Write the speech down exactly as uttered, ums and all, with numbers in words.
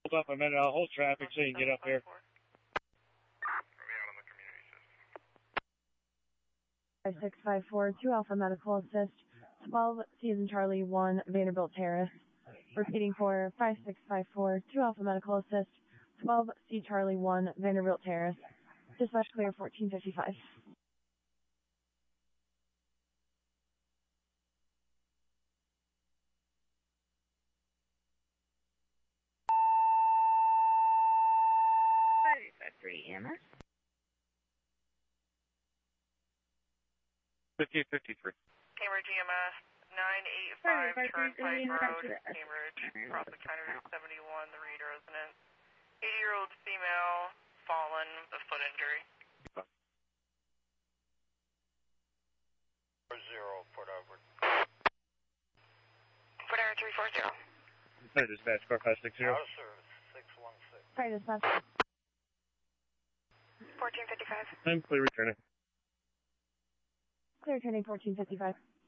Hold up a minute, I'll hold traffic so you can get up here. five six five four, two Alpha Medical Assist, twelve Season Charlie one, Vanderbilt Terrace. Repeating for five six five four, two Alpha Medical Assist, twelve C Charlie one, Vanderbilt Terrace. Dispatch clear fourteen fifty-five. five five three E M S. fifteen fifty-three. Cambridge E M S, nine eight five Turnpike Road, Cambridge, across the county Route seventy-one, the Reed residence. eighty-year-old female, fallen, with a foot injury. Zero, Port Edward. Port Edward three four zero. Hey, dispatch, car five six zero. Out of service, six one six. Sorry, dispatch. fourteen fifty-five. I'm clear returning. Clear turning fourteen fifty-five.